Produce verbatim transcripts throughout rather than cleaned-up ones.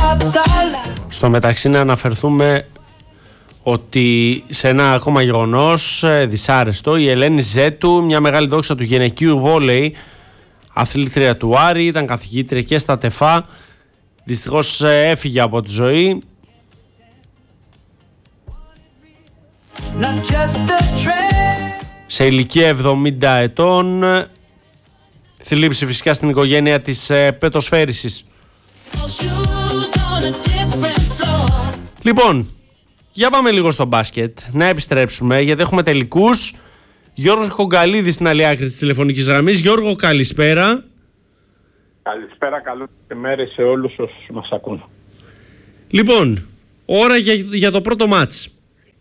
Στο μεταξύ να αναφερθούμε ότι σε ένα ακόμα γεγονός δυσάρεστο, η Ελένη Ζέτου, μια μεγάλη δόξα του γυναικείου βόλεϊ, αθλήτρια του Άρη, ήταν καθηγήτρια και στα ΤΕΦΑ, δυστυχώς έφυγε από τη ζωή. Σε ηλικία εβδομήντα ετών, θλίψη φυσικά στην οικογένεια της πετοσφαίρισης. Λοιπόν, για πάμε λίγο στο μπάσκετ, να επιστρέψουμε γιατί έχουμε τελικούς. Γιώργος Κογκαλίδης στην άλλη άκρη της τηλεφωνικής γραμμής. Γιώργο, καλησπέρα. Καλησπέρα, καλώς μέρες σε όλους όσους μας ακούν. Λοιπόν, ώρα για, για το πρώτο μάτς.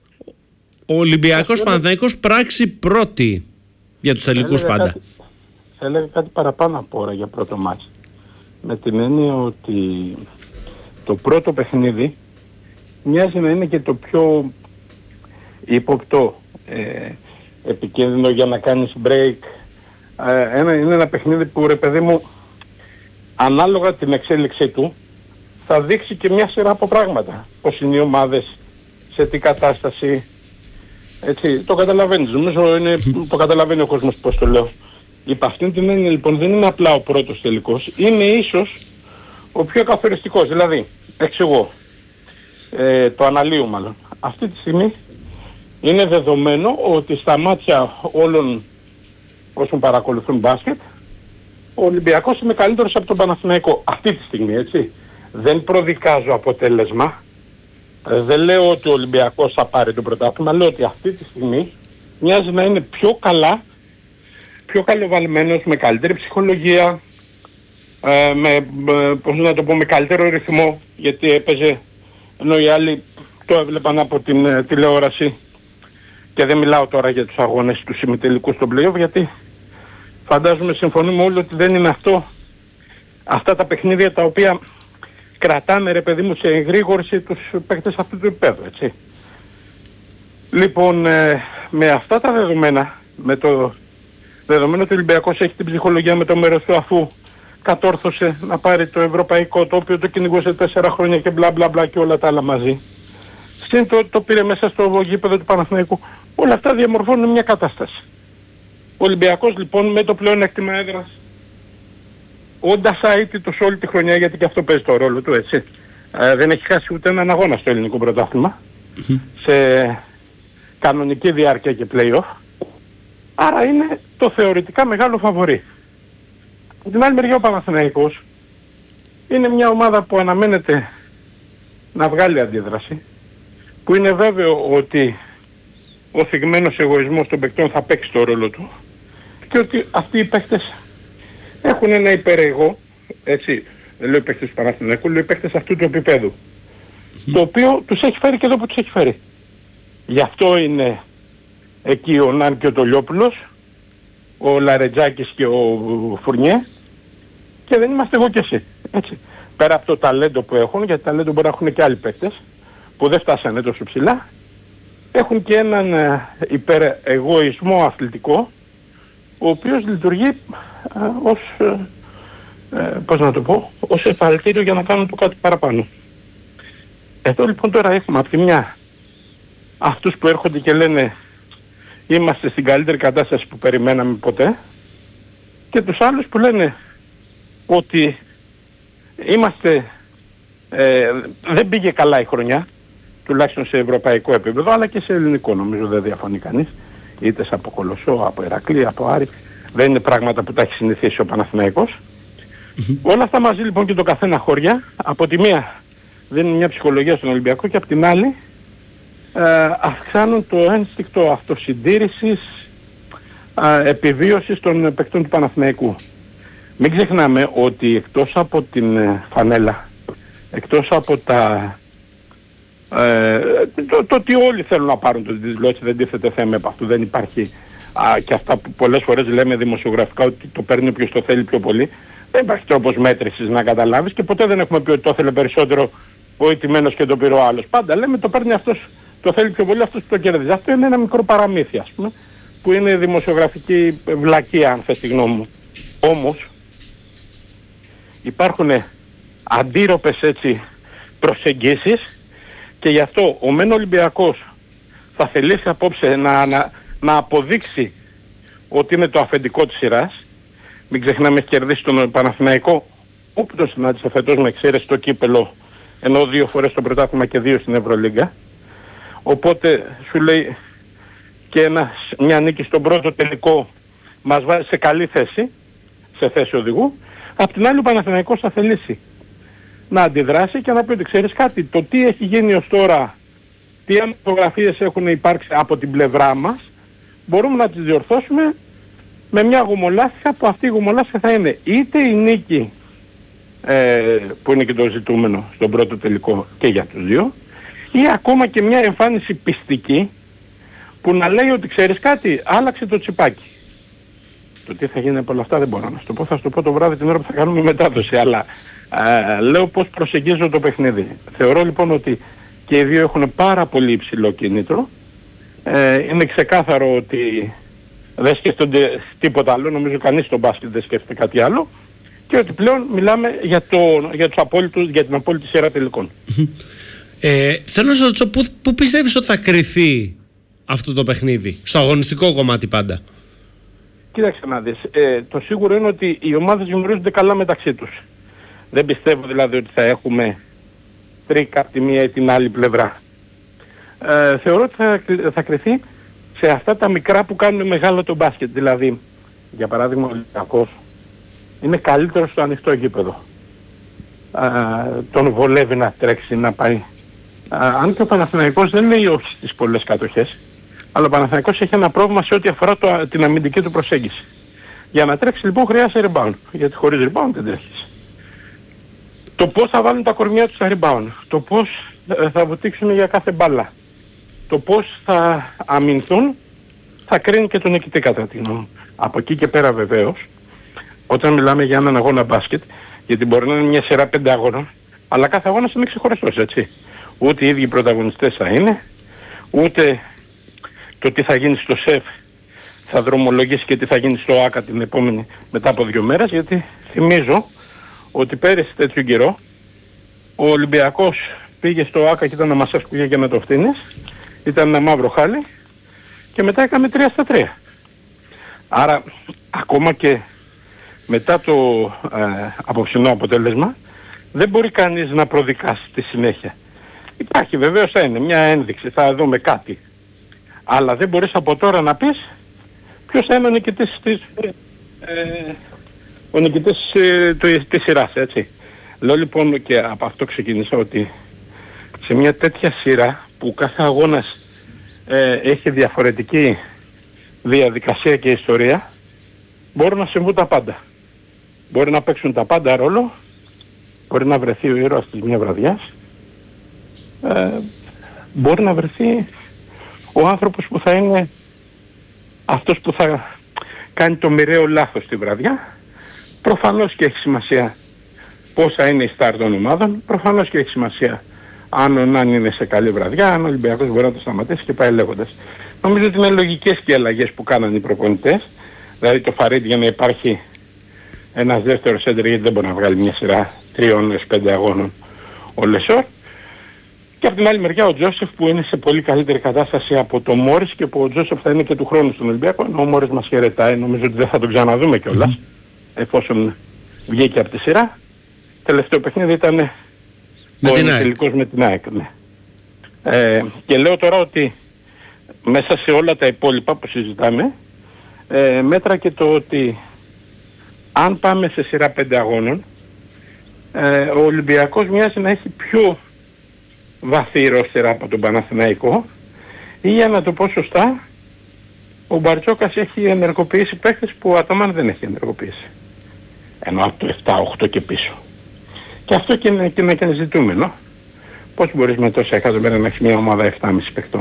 Ο Ολυμπιακός Παναθηναϊκός πράξη πρώτη για τους τελικούς πάντα. Κάτι, θα έλεγα κάτι παραπάνω από ώρα για πρώτο μάτς. Με την έννοια ότι το πρώτο παιχνίδι μοιάζει να είναι και το πιο ύποπτο, ε, επικίνδυνο για να κάνεις break. Ε, ένα, είναι ένα παιχνίδι που, ρε παιδί μου, ανάλογα την εξέλιξή του θα δείξει και μια σειρά από πράγματα. Πώς είναι οι ομάδες, σε τι κατάσταση. Έτσι, το καταλαβαίνεις, νομίζω είναι, το καταλαβαίνει ο κόσμος πώς το λέω. Υπ' αυτήν την έννοια λοιπόν δεν είναι απλά ο πρώτος τελικός, είναι ίσως ο πιο καθοριστικός. Δηλαδή, εξηγώ, ε, το αναλύω μάλλον. Αυτή τη στιγμή είναι δεδομένο ότι στα μάτια όλων όσων παρακολουθούν μπάσκετ, ο Ολυμπιακός είναι καλύτερος από τον Παναθηναϊκό αυτή τη στιγμή, έτσι. Δεν προδικάζω αποτέλεσμα. Δεν λέω ότι ο Ολυμπιακός θα πάρει το πρωτάθλημα, λέω ότι αυτή τη στιγμή μοιάζει να είναι πιο καλά, πιο καλοβαλμένος, με καλύτερη ψυχολογία, ε, με, με, πώς να το πω, με καλύτερο ρυθμό, γιατί έπαιζε, ενώ οι άλλοι το έβλεπαν από την ε, τηλεόραση, και δεν μιλάω τώρα για τους αγώνες του ημιτελικού στον play-off, γιατί φαντάζομαι συμφωνούμε όλοι ότι δεν είναι αυτό, αυτά τα παιχνίδια τα οποία κρατάνε, ρε παιδί μου, σε εγρήγορση τους παίκτες αυτού του επίπεδου, έτσι. Λοιπόν, ε, με αυτά τα δεδομένα, με το δεδομένο ότι ο Ολυμπιακός έχει την ψυχολογία με το μέρος του, αφού κατόρθωσε να πάρει το ευρωπαϊκό, το οποίο το κυνηγούσε τέσσερα χρόνια και μπλα μπλα μπλα και όλα τα άλλα μαζί. Συν το, το πήρε μέσα στο γήπεδο του Παναθηναϊκού. Όλα αυτά διαμορφώνουν μια κατάσταση. Ο Ολυμπιακός λοιπόν με το πλέον έκτημα έδρας, όντας αίτητος όλη τη χρονιά, γιατί και αυτό παίζει το ρόλο του, έτσι. Ε, δεν έχει χάσει ούτε έναν αγώνα στο ελληνικό πρωτάθλημα, mm-hmm. σε κανονική διάρκεια και play-off. Άρα είναι το θεωρητικά μεγάλο φαβορί. Από την άλλη μεριά ο Παναθηναϊκός είναι μια ομάδα που αναμένεται να βγάλει αντίδραση, που είναι βέβαιο ότι ο θυγμένος εγωισμός των παικτών θα παίξει το ρόλο του και ότι αυτοί οι παίκτες έχουν ένα υπερεγώ, έτσι, δεν λέω οι παίκτες του Παναθηναϊκού, λέω οι παίκτες αυτού του επίπεδου, mm-hmm. το οποίο τους έχει φέρει και εδώ που τους έχει φέρει. Γι' αυτό είναι εκεί ο Ναν και ο Τολιόπουλος, ο Λαρετζάκης και ο Φουρνιέ, και δεν είμαστε εγώ και εσύ, έτσι. Πέρα από το ταλέντο που έχουν, γιατί ταλέντο μπορεί να έχουν και άλλοι παίκτες που δεν φτάσανε τόσο ψηλά, έχουν και έναν ε, υπερεγωισμό αθλητικό, ο οποίος λειτουργεί ε, ως, ε, ε, πώς να το πω, ως εφαλτήριο για να κάνουν το κάτι παραπάνω. Εδώ λοιπόν τώρα έχουμε από τη μια αυτούς που έρχονται και λένε είμαστε στην καλύτερη κατάσταση που περιμέναμε ποτέ, και τους άλλους που λένε ότι είμαστε, ε, δεν πήγε καλά η χρονιά, τουλάχιστον σε ευρωπαϊκό επίπεδο, αλλά και σε ελληνικό νομίζω δεν διαφωνεί κανείς, είτε από Κολοσσό, από Ηρακλή, από Άρη, δεν είναι πράγματα που τα έχει συνηθίσει ο Παναθηναϊκός. Mm-hmm. Όλα αυτά μαζί λοιπόν και το καθένα χώρια, από τη μία δίνουν μια ψυχολογία στον Ολυμπιακό και από την άλλη ε, αυξάνουν το ένστικτο αυτοσυντήρησης, ε, επιβίωσης των παικτών του Παναθηναϊκού. Μην ξεχνάμε ότι εκτός από την ε, φανέλα, εκτός από τα Ε, το, το ότι όλοι θέλουν να πάρουν το τίτλο, έτσι, δεν τίθεται θέμα από αυτού, δεν υπάρχει α, και αυτά που πολλές φορές λέμε δημοσιογραφικά ότι το παίρνει όποιος το θέλει πιο πολύ, δεν υπάρχει τρόπος μέτρησης να καταλάβεις, και ποτέ δεν έχουμε πει ότι το θέλει περισσότερο ο ηττημένος και το πήρε ο άλλος. Πάντα λέμε το παίρνει αυτός, το θέλει πιο πολύ, αυτός που το κερδίζει. Αυτό είναι ένα μικρό παραμύθι, ας πούμε, που είναι δημοσιογραφική βλακεία, αν θες τη γνώμη μου. Όμως υπάρχουν αντίρροπες, έτσι, προσεγγίσεις και γι' αυτό ο μεν Ολυμπιακός θα θελήσει απόψε να, να, να αποδείξει ότι είναι το αφεντικό της σειράς. Μην ξεχνάμε, έχει κερδίσει τον Παναθηναϊκό όπου το συνάντησε φέτος με εξαίρεση το κύπελο, ενώ δύο φορές στο πρωτάθλημα και δύο στην Ευρωλίγκα. Οπότε σου λέει και ένας, μια νίκη στον πρώτο τελικό μας βάζει σε καλή θέση, σε θέση οδηγού. Απ' την άλλη ο Παναθηναϊκός θα θελήσει να αντιδράσει και να πει ότι ξέρεις κάτι, το τι έχει γίνει ως τώρα, τι φωτογραφίες έχουν υπάρξει από την πλευρά μας, μπορούμε να τις διορθώσουμε με μια γομολάσια, που αυτή η γομολάσια θα είναι είτε η νίκη ε, που είναι και το ζητούμενο στον πρώτο τελικό και για τους δύο, ή ακόμα και μια εμφάνιση πιστική που να λέει ότι ξέρεις κάτι, άλλαξε το τσιπάκι. Το τι θα γίνει από όλα αυτά δεν μπορώ να σου το πω, θα σου το πω το βράδυ την ώρα που θα κάνουμε μετάδοση, αλλά ε, λέω πώς προσεγγίζω το παιχνίδι. Θεωρώ λοιπόν ότι και οι δύο έχουν πάρα πολύ υψηλό κίνητρο. Ε, είναι ξεκάθαρο ότι δεν σκέφτονται τίποτα άλλο, νομίζω κανείς στο μπάσκετ δεν σκέφτεται κάτι άλλο, και ότι πλέον μιλάμε για, το, για, τους απόλυτους, για την απόλυτη σειρά τελικών. Ε, θέλω να σας ρωτήσω, πού, πού πιστεύεις ότι θα κριθεί αυτό το παιχνίδι, στο αγωνιστικό κομμάτι πάντα? Κοίταξε να δεις, ε, το σίγουρο είναι ότι οι ομάδες γνωρίζονται καλά μεταξύ τους. Δεν πιστεύω δηλαδή ότι θα έχουμε τρίκα από τη μία ή την άλλη πλευρά. Ε, θεωρώ ότι θα, θα κριθεί σε αυτά τα μικρά που κάνουν μεγάλο το μπάσκετ. Δηλαδή, για παράδειγμα, ο Ολυμπιακός είναι καλύτερος στο ανοιχτό γήπεδο. Ε, τον βολεύει να τρέξει, να πάει. Ε, αν και ο Παναθηναϊκός δεν λέει όχι στις πολλές κατοχές, αλλά ο Παναθηναϊκός έχει ένα πρόβλημα σε ό,τι αφορά το, την αμυντική του προσέγγιση. Για να τρέξει λοιπόν χρειάζεται rebound, γιατί χωρίς rebound δεν τρέχεις. Το πώς θα βάλουν τα κορμιά τους στα rebound, το πώς θα βουτήξουν για κάθε μπάλα, το πώς θα αμυνθούν, θα κρίνει και τον νικητή κατά τη γνώμη μου. Από εκεί και πέρα βεβαίως, όταν μιλάμε για έναν αγώνα μπάσκετ, γιατί μπορεί να είναι μια σειρά πέντε αγώνων, αλλά κάθε αγώνας είναι ξεχωριστός, έτσι. Ούτε οι ίδιοι πρωταγωνιστές θα είναι, ούτε το τι θα γίνει στο ΣΕΦ θα δρομολογήσει και τι θα γίνει στο ΆΚΑ την επόμενη μετά από δύο μέρες, γιατί θυμίζω ότι πέρυσι τέτοιο καιρό ο Ολυμπιακός πήγε στο ΆΚΑ και ήταν να μας έσκουγε για να το φτύνεις, ήταν ένα μαύρο χάλι και μετά έκαμε τρία στα τρία. Άρα ακόμα και μετά το ε, απόψινό αποτέλεσμα δεν μπορεί κανείς να προδικάσει τη συνέχεια. Υπάρχει βεβαίως, θα είναι μια ένδειξη, θα δούμε κάτι, αλλά δεν μπορείς από τώρα να πεις ποιος θα είναι ο νικητής της, ε, ο νικητής ε, της σειράς, έτσι. Λέω λοιπόν, και από αυτό ξεκίνησα, ότι σε μια τέτοια σειρά που κάθε αγώνας ε, έχει διαφορετική διαδικασία και ιστορία, μπορούν να συμβούν τα πάντα. Μπορεί να παίξουν τα πάντα ρόλο, μπορεί να βρεθεί ο ήρωας της μια βραδιάς, ε, μπορεί να βρεθεί ο άνθρωπος που θα είναι αυτός που θα κάνει το μοιραίο λάθος τη βραδιά. Προφανώς και έχει σημασία πόσα είναι η στάρ των ομάδων, προφανώς και έχει σημασία αν ο Νάν είναι σε καλή βραδιά, αν ο Ολυμπιακός μπορεί να το σταματήσει και πάει λέγοντας. Νομίζω ότι είναι λογικές και οι αλλαγές που κάνανε οι προπονητές, δηλαδή το Φαρίτ για να υπάρχει ένας δεύτερος έντρε, γιατί δεν μπορεί να βγάλει μια σειρά τριών έως πέντε αγώνων ο Λεσόρ. Και από την άλλη μεριά ο Τζόσεφ που είναι σε πολύ καλύτερη κατάσταση από το Μόρις, και που ο Τζόσεφ θα είναι και του χρόνου στον Ολυμπιακό, ενώ ο Μόρις μας χαιρετάει, νομίζω ότι δεν θα τον ξαναδούμε κιόλας, mm-hmm. εφόσον βγήκε από τη σειρά. Τελευταίο παιχνίδι ήταν ο τελικός με την ΑΕΚ. Ναι. Ε, και λέω τώρα ότι μέσα σε όλα τα υπόλοιπα που συζητάμε, ε, μέτρα και το ότι αν πάμε σε σειρά πέντε αγώνων, ε, ο Ολυμπιακός μοιάζει να έχει πιο βαθύ ρόστερ από τον Παναθηναϊκό, ή για να το πω σωστά, ο Μπαρτζόκας έχει ενεργοποιήσει παίκτες που ο Αταμάν δεν έχει ενεργοποιήσει. Ενώ από το επτά οκτώ και πίσω. Και αυτό και είναι, και είναι, και είναι ζητούμενο. Πώς μπορείς με τόσα εκατομμύρια να έχει μια ομάδα επτά κόμμα πέντε παικτών.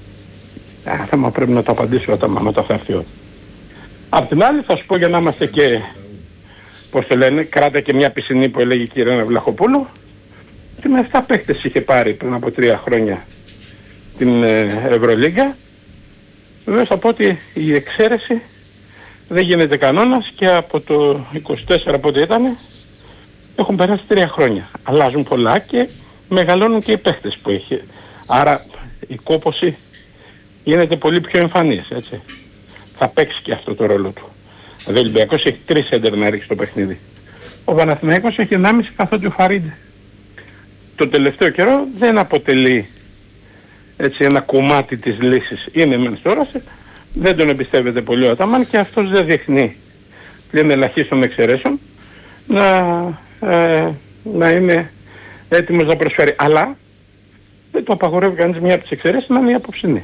Ε, θέμα πρέπει να το απαντήσει ο Αταμάν όταν θα έρθει ό,τι. Απ' την άλλη θα σου πω, για να είμαστε και, πώς το λένε, κράτα και μια πισινή που έλεγε η κυρία Βλαχοπούλου, και με επτά παίκτες είχε πάρει πριν από τρία χρόνια την ε, Ευρωλίγκα. Βεβαίως θα πω ότι η εξαίρεση δεν γίνεται κανόνας, και από το είκοσι τέσσερα πότε ήταν έχουν περάσει τρία χρόνια. Αλλάζουν πολλά και μεγαλώνουν και οι παίχτες που έχει. Άρα η κόπωση γίνεται πολύ πιο εμφανής, έτσι. Θα παίξει και αυτό το ρόλο του. Ο Ολυμπιακός έχει τρεις σέντερ να ρίξει το παιχνίδι. Ο Παναθηναϊκός έχει ενάμιση καθότι ο Φαρίντε. Το τελευταίο καιρό δεν αποτελεί, έτσι, ένα κομμάτι της λύσης. Είναι μεν στο ρόστερ, δεν τον εμπιστεύεται πολύ ο Αταμάν και αυτός δεν δείχνει πλην ελαχίστων εξαιρέσεων να, ε, να είναι έτοιμος να προσφέρει. Αλλά δεν το απαγορεύει κανείς μία από τις εξαιρέσεις να είναι η απόψινή.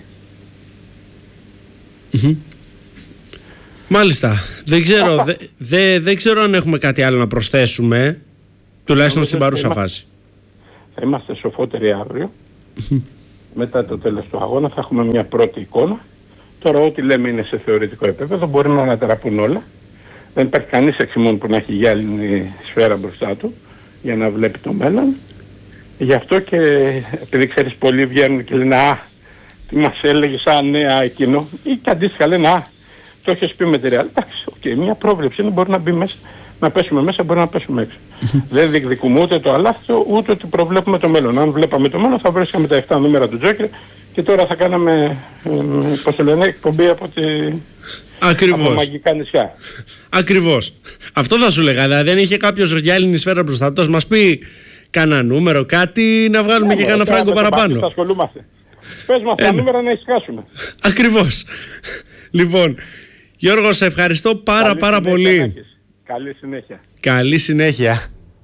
Mm-hmm. Μάλιστα. Δεν ξέρω, δε, δε, δεν ξέρω αν έχουμε κάτι άλλο να προσθέσουμε, τουλάχιστον στην παρούσα είμαστε, φάση. Θα είμαστε σοφότεροι αύριο. Μετά το τέλος του αγώνα θα έχουμε μια πρώτη εικόνα. Τώρα ό,τι λέμε είναι σε θεωρητικό επίπεδο, μπορεί να αναταραπούν όλα. Δεν υπάρχει κανείς εξημών που να έχει γυάλινη σφαίρα μπροστά του για να βλέπει το μέλλον. Γι' αυτό και επειδή ξέρεις πολλοί βγαίνουν και λένε «Α, τι μας έλεγε σαν νέα εκείνο» ή και αντίστοιχα λένε «Α, το έχεις πει με τη Real». Εντάξει, okay, μια πρόβλεψη είναι, μπορεί να μπει μέσα, να πέσουμε μέσα, μπορεί να πέσουμε έξω. Δεν διεκδικούμε ούτε το αλάθητο, ούτε ότι προβλέπουμε το μέλλον. Αν βλέπαμε το μέλλον θα βρίσκαμε τα επτά νούμερα του Τζόκερ και τώρα θα κάναμε, ε, πώς το λένε, εκπομπή από, τη... από μαγικά νησιά. Ακριβώς. Αυτό θα σου λέγα. Δηλαδή, αν είχε κάποιος γυάλινη σφαίρα μπροστά του, μας πει κανένα νούμερο, κάτι, να βγάλουμε yeah, και κανένα φράγκο παραπάνω. Θα ασχολούμαστε. Πες μας τα νούμερα να ησυχάσουμε. Ακριβώς. Λοιπόν, Γιώργο, σε ευχαριστώ πάρα Καλή πάρα πολύ. Έχεις. Καλή συνέχεια. Καλή συνέχεια.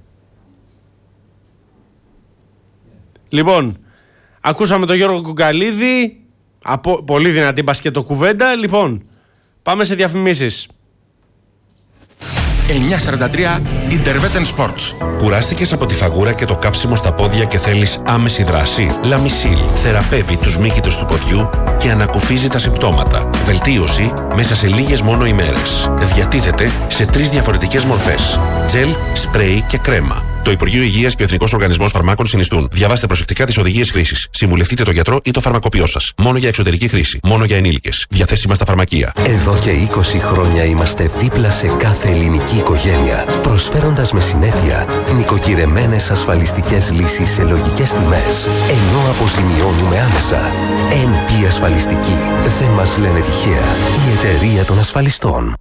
Λοιπόν, ακούσαμε τον Γιώργο Κουκαλίδη, από, πολύ δυνατή μπασκετοκουβέντα. Λοιπόν, πάμε σε διαφημίσεις. εννιακόσια σαράντα τρία Intervetten Sports. Κουράστηκες από τη φαγούρα και το κάψιμο στα πόδια και θέλεις άμεση δράση? Λαμισίλ θεραπεύει τους μύκητους του ποδιού και ανακουφίζει τα συμπτώματα. Βελτίωση μέσα σε λίγες μόνο ημέρες. Διατίθεται σε τρεις διαφορετικές μορφές: τζελ, σπρέι και κρέμα. Το Υπουργείο Υγείας και ο Εθνικός Οργανισμός Φαρμάκων συνιστούν. Διαβάστε προσεκτικά τις οδηγίες χρήσης. Συμβουλευτείτε τον γιατρό ή το φαρμακοποιό σας. Μόνο για εξωτερική χρήση. Μόνο για ενήλικες. Διαθέσιμα στα φαρμακεία. Εδώ και είκοσι χρόνια είμαστε δίπλα σε κάθε ελληνική οικογένεια, προσφέροντας με συνέπεια νοικοκυρεμένες ασφαλιστικές λύσεις σε λογικές τιμές, ενώ αποζημιώνουμε άμεσα. εν πι Ασφαλιστική. Δεν μας λένε τυχαία. Η εταιρεία των ασφαλιστών.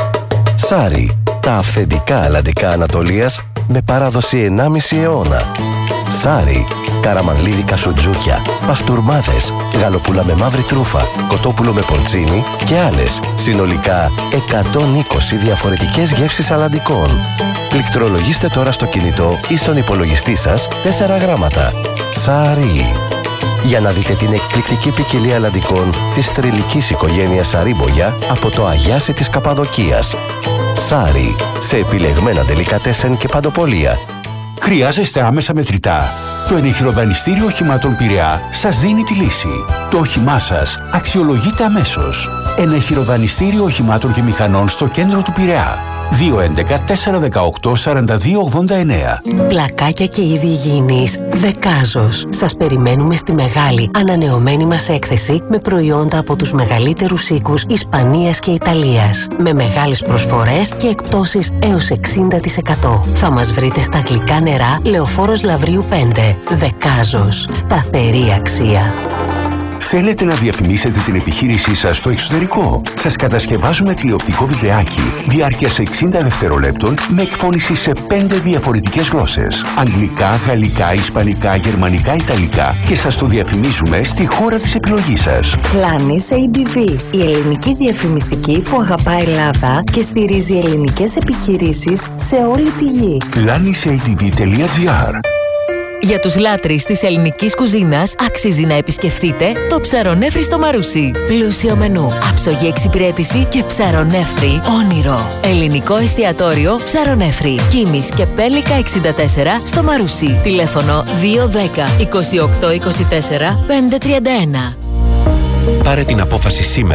Σάρι. Τα αυθεντικά αλλαντικά Ανατολίας με παράδοση ενάμιση αιώνα. Σάρι. Καραμανλίδικα σουτζούκια, παστούρμάδες, γαλοπούλα με μαύρη τρούφα, κοτόπουλο με πορτσίνι και άλλες. Συνολικά εκατόν είκοσι διαφορετικές γεύσεις αλλαντικών. Πληκτρολογήστε τώρα στο κινητό ή στον υπολογιστή σας τέσσερα γράμματα. Σάρι. Για να δείτε την εκπληκτική ποικιλία αλλαντικών της θρυλικής οικογένειας Σαρίμπογια από το Αγιάσι της Καπαδοκίας. Σάρι. Σε επιλεγμένα ντελικατέσεν και παντοπολία. Χρειάζεστε άμεσα μετρητά? Το ενεχειροδανιστήριο οχημάτων Πειραιά σας δίνει τη λύση. Το όχημά σας αξιολογείται αμέσως. Ενεχειροδανιστήριο οχημάτων και μηχανών στο κέντρο του Πειραιά. δύο έντεκα τέσσερα δεκαοκτώ σαράντα δύο ογδόντα εννέα. Πλακάκια και είδη υγιεινής Δεκάζος. Σας περιμένουμε στη μεγάλη ανανεωμένη μας έκθεση με προϊόντα από τους μεγαλύτερους οίκους Ισπανίας και Ιταλίας. Με μεγάλες προσφορές και εκπτώσεις έως εξήντα τοις εκατό. Θα μας βρείτε στα γλυκά νερά Λεωφόρος Λαβρίου πέντε. Δεκάζος. Σταθερή αξία. Θέλετε να διαφημίσετε την επιχείρησή σας στο εξωτερικό? Σας κατασκευάζουμε τηλεοπτικό βιντεάκι διάρκειας εξήντα δευτερολέπτων με εκφώνηση σε πέντε διαφορετικές γλώσσες: αγγλικά, γαλλικά, ισπανικά, γερμανικά, ιταλικά, και σας το διαφημίζουμε στη χώρα της επιλογής σας. Planis έι ντι βι, η ελληνική διαφημιστική που αγαπάει Ελλάδα και στηρίζει ελληνικές επιχειρήσεις σε όλη τη γη. planis έι ντι βι τελεία τζι άρ. Για τους λάτρεις της ελληνικής κουζίνας αξίζει να επισκεφτείτε το Ψαρονέφρι στο Μαρούσι. Πλούσιο μενού, άψογη εξυπηρέτηση και ψαρονέφρι όνειρο. Ελληνικό εστιατόριο Ψαρονέφρι. Κίμης και Πέλικα εξήντα τέσσερα στο Μαρούσι. Τηλέφωνο δύο δέκα είκοσι οκτώ είκοσι τέσσερα πεντακόσια τριάντα ένα. Πάρε την απόφαση σήμερα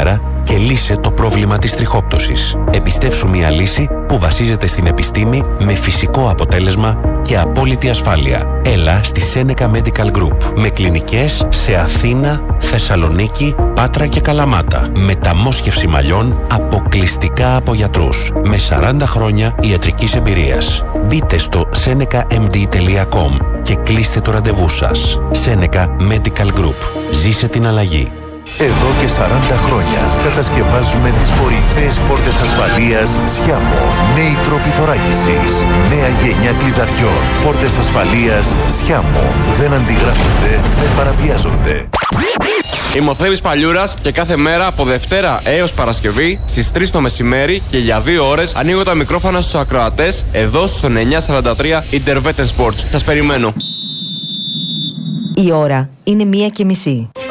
και λύσε το πρόβλημα της τριχόπτωσης. Επιστεύσου μια λύση που βασίζεται στην επιστήμη με φυσικό αποτέλεσμα και απόλυτη ασφάλεια. Έλα στη Seneca Medical Group με κλινικές σε Αθήνα, Θεσσαλονίκη, Πάτρα και Καλαμάτα. Μεταμόσχευση μαλλιών αποκλειστικά από γιατρούς με σαράντα χρόνια ιατρικής εμπειρίας. Μπείτε στο seneca m d τελεία com και κλείστε το ραντεβού σας. Seneca Medical Group. Ζήσε την αλλαγή. Εδώ και σαράντα χρόνια κατασκευάζουμε τις κορυφαίες πόρτες ασφαλείας Σιάμο. Νέοι τρόποι θωράκισης, νέα γενιά κλειδαριών. Πόρτες ασφαλείας Σιάμο. Δεν αντιγράφονται, δεν παραβιάζονται. Είμαι ο Θέμης Παλιούρας και κάθε μέρα από Δευτέρα έως Παρασκευή στις τρεις το μεσημέρι και για δύο ώρες ανοίγω τα μικρόφωνα στους ακροατές εδώ στον εννιακόσια σαράντα τρία Intervetten Sports. Σας περιμένω. Η ώρα είναι μία και μισή.